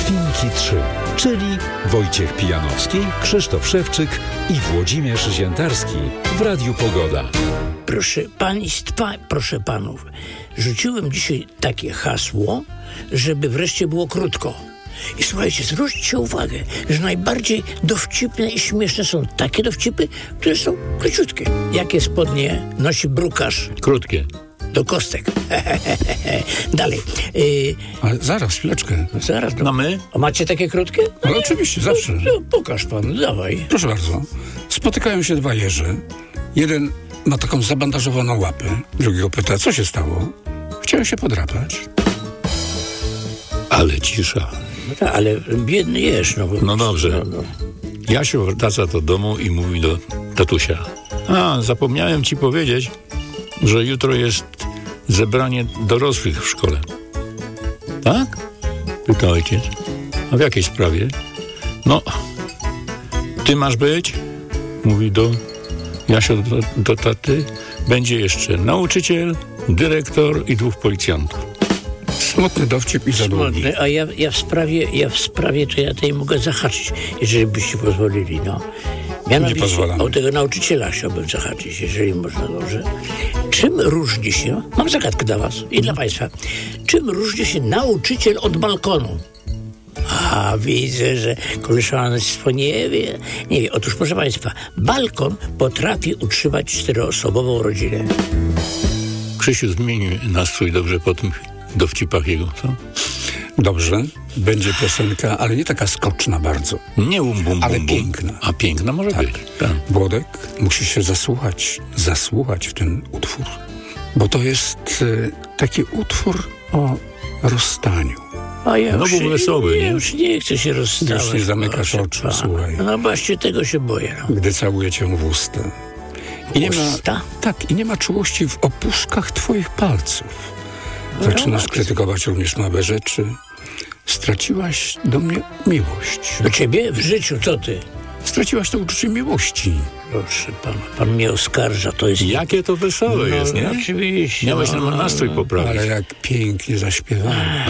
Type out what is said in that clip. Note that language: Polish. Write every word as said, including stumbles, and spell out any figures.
Świnki trzy, czyli Wojciech Pijanowski, Krzysztof Szewczyk i Włodzimierz Ziętarski w Radiu Pogoda. Proszę państwa, proszę panów, rzuciłem dzisiaj takie hasło, żeby wreszcie było krótko. I słuchajcie, zwróćcie uwagę, że najbardziej dowcipne i śmieszne są takie dowcipy, które są króciutkie. Jakie spodnie nosi brukarz? Krótkie. Do kostek. Dalej. Yy, Ale zaraz, chwileczkę. zaraz. No my? A macie takie krótkie? No ale oczywiście, zawsze. No, no, pokaż pan, dawaj. Proszę bardzo. Spotykają się dwa jeże. Jeden ma taką zabandażowaną łapę. Drugiego pyta, co się stało? Chciałem się podrapać. Ale cisza. No tak, ale biedny jesz. No, bo, No dobrze. No, no. Jasiu wraca do domu i mówi do tatusia. A, zapomniałem ci powiedzieć, że jutro jest zebranie dorosłych w szkole. Tak? Pyta ojciec. A w jakiej sprawie? No, ty masz być? Mówi do Jasio do, do taty. Będzie jeszcze nauczyciel, dyrektor i dwóch policjantów. Smutny dowcip i za długi. Smutny, a ja, ja w sprawie, ja w sprawie, to ja tutaj mogę zahaczyć, jeżeli byście pozwolili, no. Mianowicie, Nie pozwalamy. o tego nauczyciela chciałbym zahaczyć, jeżeli można, dobrze. Czym różni się, mam zagadkę dla was i dla państwa, czym różni się nauczyciel od balkonu? A, widzę, że koleżeństwo nie wie. Nie wie. Otóż, proszę państwa, balkon potrafi utrzymać czteroosobową rodzinę. Krzysiu, zmieni nastrój dobrze po tym dowcipach jego, co? Dobrze, będzie piosenka, ale nie taka skoczna bardzo. Nie um, bum, bum, Ale bum. piękna. A piękna może Tak. być. Tak. Włodek musi się zasłuchać, zasłuchać w ten utwór, bo to jest y, taki utwór o rozstaniu. A ja No już, był wesoły, ja nie? już nie chcę się rozstawać. Już nie zamykasz proszę oczu, pana. słuchaj. No właśnie tego się boję. No. Gdy całuje cię w usta. I nie ma, Usta? tak, i nie ma czułości w opuszkach twoich palców. No, Zaczynasz no, krytykować również małe rzeczy. Straciłaś do mnie miłość. Do ciebie? W życiu, co ty? Straciłaś to uczucie miłości. Proszę pana, pan mnie oskarża, to jest... Jakie to wesołe no, jest, nie? Oczywiście. Miałeś no, nam nastrój poprawić. Ale jak pięknie zaśpiewałem.